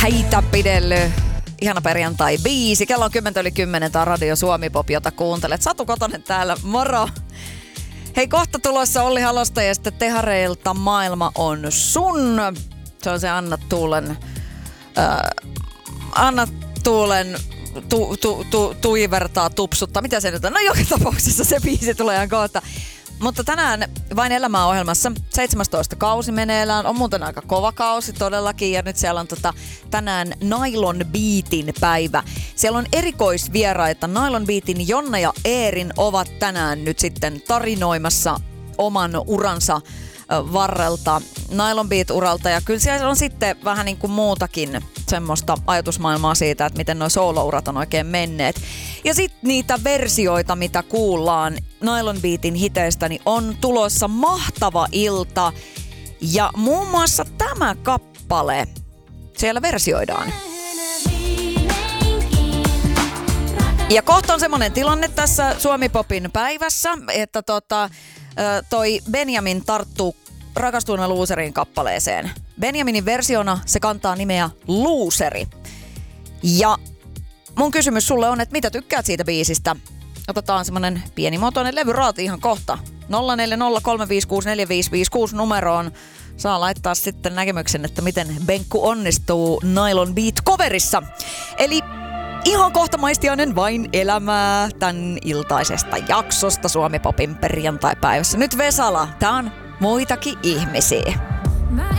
Häitä pidelly. Ihana perjantai-biisi. Kello on 10:10. Tää on Radio Suomi Pop, jota kuuntelet. Satu Kotonen täällä, moro! Hei, kohta tulossa Olli Halosta ja sitten Tehareilta Maailma on sun. Se on se Anna Tuulen tuivertaa, tupsuttaa. Mitä se nyt on? No joka tapauksessa se biisi tulee ihan kohta. Mutta tänään Vain elämää -ohjelmassa 17 kausi meneillään. On muuten aika kova kausi todellakin. Ja nyt siellä on tänään Nylon Beatin päivä. Siellä on erikoisvieraita. Nylon Beatin Jonna ja Eerin ovat tänään nyt sitten tarinoimassa oman uransa varrelta, Nylon Beat-uralta. Ja kyllä siellä on sitten vähän niin kuin muutakin semmoista ajatusmaailmaa siitä, että miten nuo soolourat on oikein menneet. Ja sitten niitä versioita, mitä kuullaan Nylon Beatin hiteistä, niin on tulossa mahtava ilta. Ja muun muassa tämä kappale siellä versioidaan. Ja kohta on semmoinen tilanne tässä Suomi Popin päivässä, että toi Benjamin tarttuu Rakastuneena Looseriin kappaleeseen. Benjaminin versiona se kantaa nimeä Looseri. Ja mun kysymys sulle on, että mitä tykkäät siitä biisistä? Otetaan semmonen pienimuotoinen levyraati ihan kohta. 0403564556 numeroon. Saa laittaa sitten näkemyksen, että miten Benkku onnistuu Nylon Beat-coverissa. Eli ihan kohta maistiainen Vain elämää tän iltaisesta jaksosta Suomi Popin perjantai-päivässä. Nyt Vesala, tää on Muitakin ihmisiä.